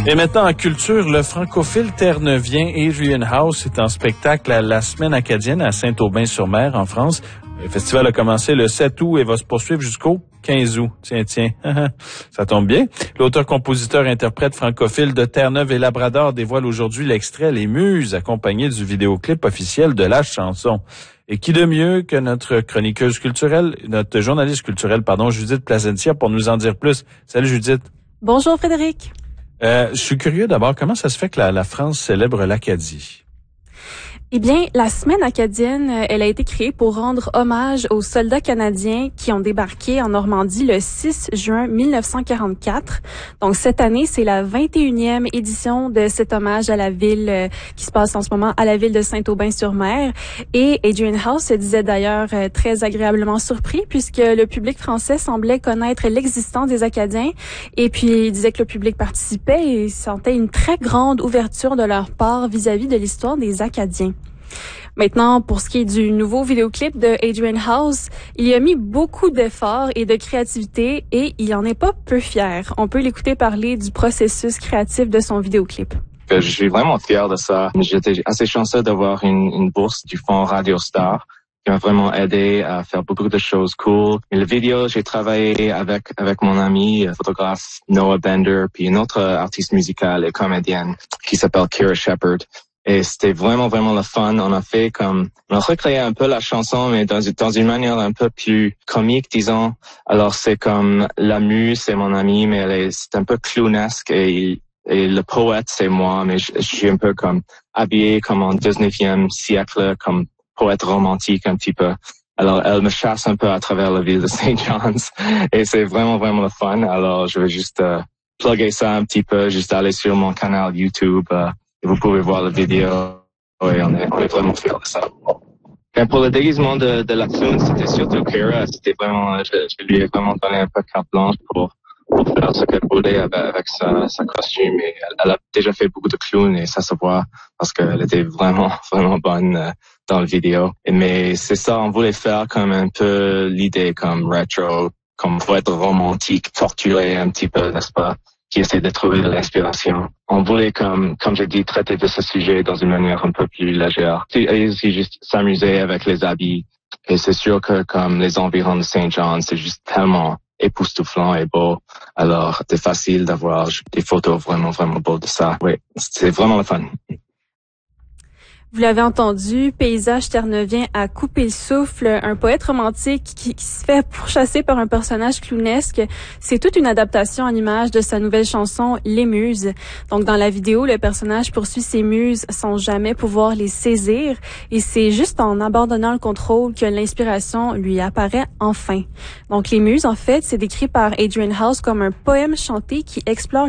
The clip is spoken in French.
Et maintenant, en culture, le francophile terre-neuvien Adrian House est en spectacle à la Semaine acadienne à Saint-Aubin-sur-Mer, en France. Le festival a commencé le 7 août et va se poursuivre jusqu'au 15 août. Tiens, ça tombe bien. L'auteur-compositeur-interprète francophile de Terre-Neuve et Labrador dévoile aujourd'hui l'extrait Les Muses, accompagné du vidéoclip officiel de la chanson. Et qui de mieux que notre journaliste culturelle, Judith Placentia, pour nous en dire plus. Salut Judith. Bonjour Frédéric. Je suis curieux d'abord, comment ça se fait que la France célèbre l'Acadie? Eh bien, la Semaine acadienne, elle a été créée pour rendre hommage aux soldats canadiens qui ont débarqué en Normandie le 6 juin 1944. Donc, cette année, c'est la 21e édition de cet hommage à la ville qui se passe en ce moment à la ville de Saint-Aubin-sur-Mer. Et Adrian House se disait d'ailleurs très agréablement surpris puisque le public français semblait connaître l'existence des Acadiens. Et puis, il disait que le public participait et sentait une très grande ouverture de leur part vis-à-vis de l'histoire des Acadiens. Maintenant, pour ce qui est du nouveau vidéoclip de Adrian House, il y a mis beaucoup d'efforts et de créativité et il en est pas peu fier. On peut l'écouter parler du processus créatif de son vidéoclip. Je suis vraiment fier de ça. J'étais assez chanceux d'avoir une bourse du fonds Radio Star qui m'a vraiment aidé à faire beaucoup de choses cool. Et le vidéo, j'ai travaillé avec mon ami, photographe Noah Bender, puis une autre artiste musicale et comédienne qui s'appelle Kira Shepherd. Et c'était vraiment le fun. On a recréé un peu la chanson, mais dans une manière un peu plus comique, disons. Alors c'est comme la muse, c'est mon ami, mais c'est un peu clownesque et le poète, c'est moi, mais je suis un peu comme habillé comme en 19e siècle, comme poète romantique un petit peu. Alors elle me chasse un peu à travers la ville de St. John's et c'est vraiment le fun. Alors je vais juste plugger ça un petit peu, juste aller sur mon canal YouTube. Vous pouvez voir la vidéo et on est vraiment fiers de ça. Et pour le déguisement de la clown, c'était surtout Kira. C'était vraiment, je lui ai vraiment donné un peu carte blanche pour faire ce qu'elle voulait avec sa costume. Et elle a déjà fait beaucoup de clowns et ça se voit parce qu'elle était vraiment bonne dans la vidéo. Mais c'est ça, on voulait faire comme un peu l'idée comme rétro, comme poète romantique, torturé un petit peu, n'est-ce pas? Qui essaie de trouver de l'inspiration. On voulait, comme j'ai dit, traiter de ce sujet dans une manière un peu plus légère. Et aussi juste s'amuser avec les habits. Et c'est sûr que comme les environs de St. John, c'est juste tellement époustouflant et beau. Alors, c'est facile d'avoir des photos vraiment beaux de ça. Oui, c'est vraiment le fun. Vous l'avez entendu, paysage terre-neuvien à couper le souffle, un poète romantique qui se fait pourchasser par un personnage clownesque. C'est toute une adaptation en images de sa nouvelle chanson Les Muses. Donc dans la vidéo, le personnage poursuit ses muses sans jamais pouvoir les saisir et c'est juste en abandonnant le contrôle que l'inspiration lui apparaît enfin. Donc Les Muses, en fait, c'est décrit par Adrian House comme un poème chanté qui explore